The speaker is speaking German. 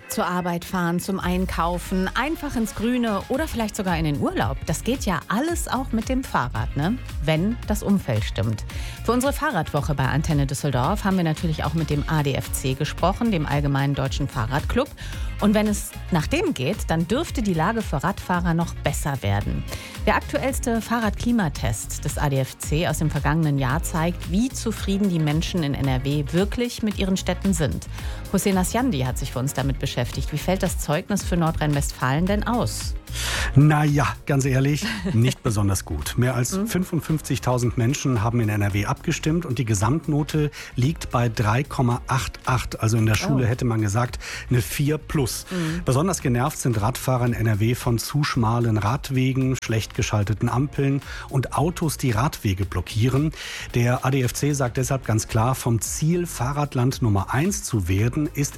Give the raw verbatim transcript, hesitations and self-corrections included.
zur Arbeit fahren, zum Einkaufen, einfach ins Grüne oder vielleicht sogar in den Urlaub. Das geht ja alles auch mit dem Fahrrad, ne? Wenn das Umfeld stimmt. Für unsere Fahrradwoche bei Antenne Düsseldorf haben wir natürlich auch mit dem A D F C gesprochen, dem Allgemeinen Deutschen Fahrradclub. Und wenn es nach dem geht, dann dürfte die Lage für Radfahrer noch besser werden. Der aktuellste Fahrradklimatest des A D F C aus dem vergangenen Jahr zeigt, wie zufrieden die Menschen in N R W wirklich mit ihren Städten sind. Hussein Asjandi hat sich für uns damit beschäftigt. Wie fällt das Zeugnis für Nordrhein-Westfalen denn aus? Naja, ganz ehrlich, nicht besonders gut. Mehr als fünfundfünfzigtausend Menschen haben in N R W abgestimmt und die Gesamtnote liegt bei drei Komma achtundachtzig. Also in der Schule Oh. hätte man gesagt, eine vier plus. Mhm. Besonders genervt sind Radfahrer in N R W von zu schmalen Radwegen, schlecht geschalteten Ampeln und Autos, die Radwege blockieren. Der A D F C sagt deshalb ganz klar, vom Ziel, Fahrradland Nummer eins zu werden, ist